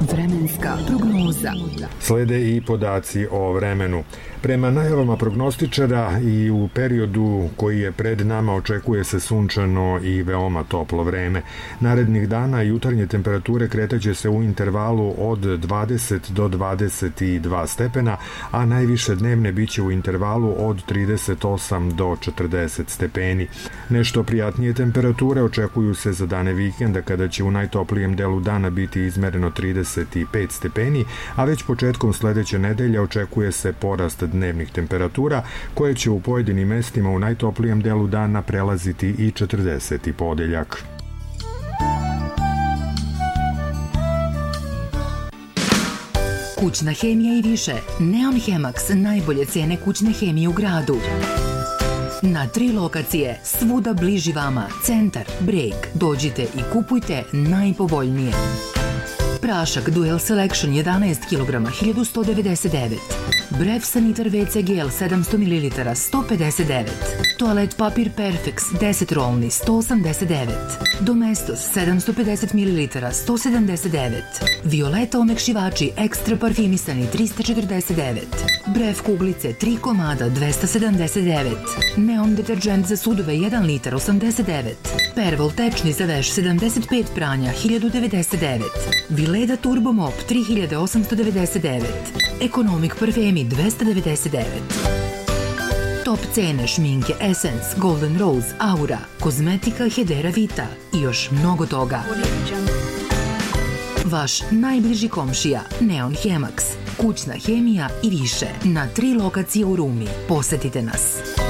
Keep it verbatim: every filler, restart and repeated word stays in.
Vremenska prognoza. Slede i podaci o vremenu. Prema najavama prognostičara i u periodu koji je pred nama očekuje se sunčano i veoma toplo vreme. Narednih dana jutarnje temperature kretaće se u intervalu od dvadeset do dvadeset dva stepena, a najviše dnevne biće u intervalu od trideset osam do četrdeset stepeni. Nešto prijatnije temperature očekuju se za dane vikenda kada će u najtoplijem delu dana biti izmereno trideset pet stepeni, a već početkom sledeće nedelje očekuje se porast dnevnih temperatura koje će u pojedinim mestima u najtoplijem delu dana prelaziti i četrdeseti podeljak. Kućna hemija i više. Neon Hemax, najbolje cene kućne hemije u gradu. Na tri lokacije, svuda bliži vama, Centar, Breg. Dođite i kupujte najpovoljnije. Prašak Dual Selection jedanaest kilograma hiljadu sto devedeset devet. Brev Sanitar ve ce gel sedamsto mililitara sto pedeset devet. Toalet papir Perfex deset rolni sto osamdeset devet. Domestos sedamsto pedeset mililitara sto sedamdeset devet. Violeta omekšivači ekstra parfimisani trista četrdeset devet. Brev kuglice tri komada dvesta sedamdeset devet. Neon deterđent za sudove jedan litar osamdeset devet. Pervol tečni za veš sedamdeset pet pranja hiljadu devedeset devet. Vileda Turbo Mop tri hiljade osamsto devedeset devet. Economic parfemi dvesta devedeset devet. Top cene šminke Essence, Golden Rose, Aura, kozmetika Hedera Vita i još mnogo toga. Vaš najbliži komšija Neon Hemax, kućna hemija i više na tri lokacije u Rumi. Posetite nas.